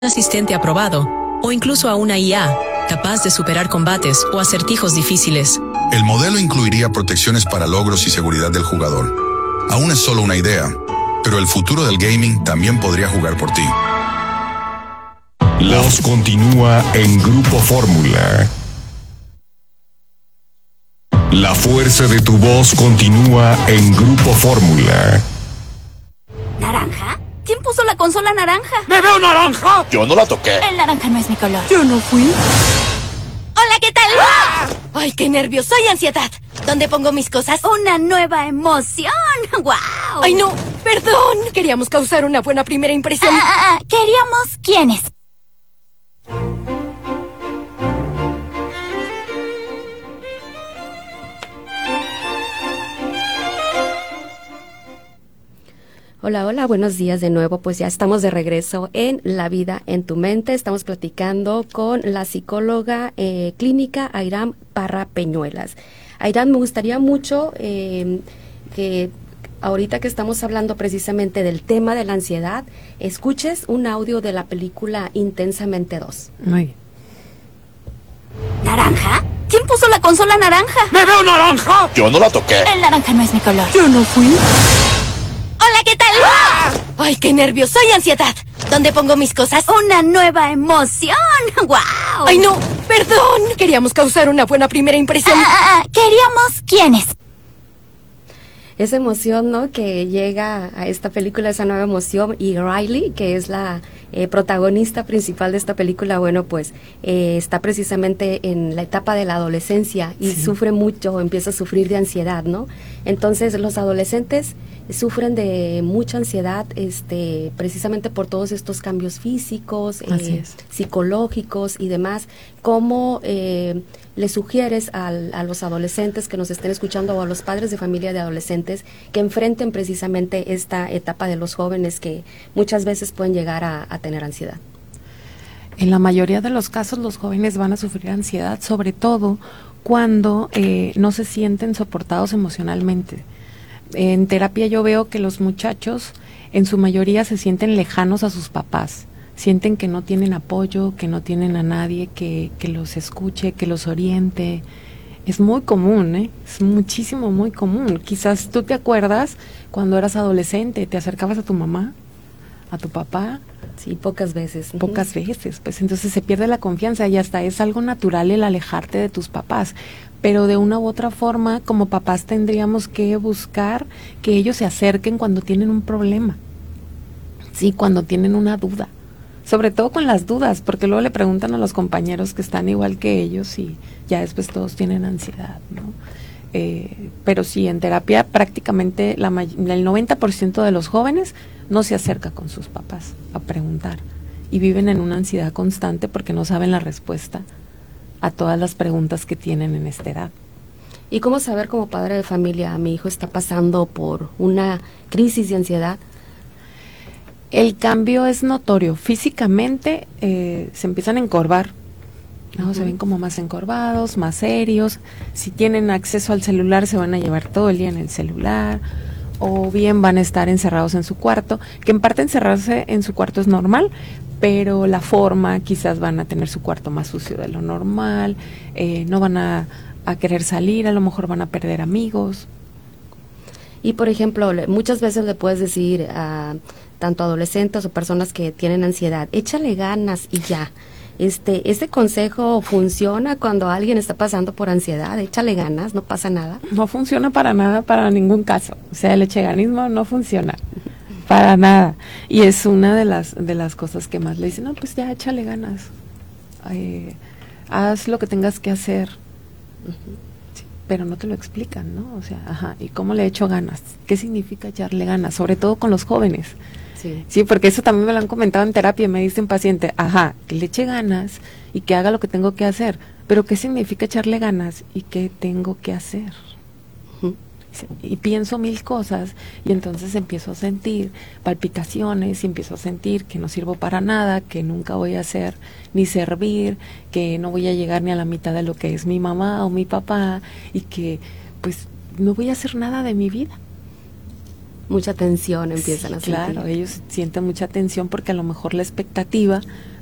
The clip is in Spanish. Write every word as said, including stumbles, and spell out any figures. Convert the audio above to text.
asistente aprobado, o incluso a una I A, capaz de superar combates o acertijos difíciles. El modelo incluiría protecciones para logros y seguridad del jugador. Aún es solo una idea, pero el futuro del gaming también podría jugar por ti. La voz continúa en Grupo Fórmula. La fuerza de tu voz continúa en Grupo Fórmula. ¿Naranja? ¿Quién puso la consola naranja? ¡Me veo naranja! Yo no la toqué. El naranja no es mi color. Yo no fui. Hola, ¿qué tal? ¡Ah! ¡Ay, qué nervios! ¡Soy ansiedad! ¿Dónde pongo mis cosas? ¡Una nueva emoción! ¡Wow! ¡Ay, no! ¡Perdón! Queríamos causar una buena primera impresión. Ah, ah, ah. Queríamos... ¿Quiénes? Hola, hola, buenos días de nuevo. Pues ya estamos de regreso en La Vida en tu Mente. Estamos platicando con la psicóloga eh, clínica Airán Parra Peñuelas. Airán, me gustaría mucho eh, que ahorita que estamos hablando precisamente del tema de la ansiedad, escuches un audio de la película Intensamente dos. Ay. ¿Naranja? ¿Quién puso la consola naranja? ¡Me veo naranja! Yo no la toqué. El naranja no es mi color. Yo no fui. Hola, ¿qué tal? ¡Ah! ¡Ay, qué nervios! ¡Soy ansiedad! ¿Dónde pongo mis cosas? Una nueva emoción. ¡Wow! ¡Ay, no! ¡Perdón! Queríamos causar una buena primera impresión. Ah, ah, ah. Queríamos... ¿Quiénes? Esa emoción, ¿no?, que llega a esta película, esa nueva emoción, y Riley, que es la eh, protagonista principal de esta película, bueno, pues eh, está precisamente en la etapa de la adolescencia y sí. sufre mucho, empieza a sufrir de ansiedad, ¿no? Entonces, los adolescentes sufren de mucha ansiedad, este, precisamente por todos estos cambios físicos, eh, psicológicos y demás. ¿Cómo eh, le sugieres al, a los adolescentes que nos estén escuchando o a los padres de familia de adolescentes que enfrenten precisamente esta etapa de los jóvenes que muchas veces pueden llegar a, a tener ansiedad? En la mayoría de los casos los jóvenes van a sufrir ansiedad, sobre todo cuando eh, no se sienten soportados emocionalmente. En terapia yo veo que los muchachos en su mayoría se sienten lejanos a sus papás, sienten que no tienen apoyo, que no tienen a nadie que, que los escuche, que los oriente. Es muy común, ¿eh? Es muchísimo, muy común. Quizás tú te acuerdas cuando eras adolescente, te acercabas a tu mamá, a tu papá. Sí, pocas veces. Pocas uh-huh. veces, pues entonces se pierde la confianza y hasta es algo natural el alejarte de tus papás. Pero de una u otra forma, como papás tendríamos que buscar que ellos se acerquen cuando tienen un problema, sí, cuando tienen una duda, sobre todo con las dudas, porque luego le preguntan a los compañeros que están igual que ellos y ya después todos tienen ansiedad, ¿no? Eh, pero sí, en terapia prácticamente la, el noventa por ciento de los jóvenes no se acerca con sus papás a preguntar y viven en una ansiedad constante porque no saben la respuesta a todas las preguntas que tienen en esta edad. ¿Y cómo saber como padre de familia, mi hijo está pasando por una crisis de ansiedad? El cambio es notorio. Físicamente eh, se empiezan a encorvar, ¿no? Uh-huh. Se ven como más encorvados, más serios. Si tienen acceso al celular se van a llevar todo el día en el celular, o bien van a estar encerrados en su cuarto, que en parte encerrarse en su cuarto es normal, pero la forma, quizás van a tener su cuarto más sucio de lo normal, eh, no van a, a querer salir, a lo mejor van a perder amigos. Y por ejemplo, muchas veces le puedes decir a tanto adolescentes o personas que tienen ansiedad, échale ganas y ya. Este, este consejo funciona cuando alguien está pasando por ansiedad, échale ganas, no pasa nada. No funciona para nada, para ningún caso. O sea, el echeganismo no funciona. Para nada. Y es una de las de las cosas que más le dicen, no, pues ya échale ganas. Eh, haz lo que tengas que hacer. Uh-huh. Sí, pero no te lo explican, ¿no? O sea, ajá, ¿y cómo le echo ganas? ¿Qué significa echarle ganas? Sobre todo con los jóvenes. Sí. Sí, porque eso también me lo han comentado en terapia, me dice un paciente, ajá, que le eche ganas y que haga lo que tengo que hacer. Pero ¿qué significa echarle ganas y qué tengo que hacer? Uh-huh. Y pienso mil cosas y entonces empiezo a sentir palpitaciones y empiezo a sentir que no sirvo para nada, que nunca voy a hacer ni servir, que no voy a llegar ni a la mitad de lo que es mi mamá o mi papá y que pues no voy a hacer nada de mi vida. mucha tensión empiezan Sí, a sentir. claro, ellos sienten mucha tensión porque a lo mejor la expectativa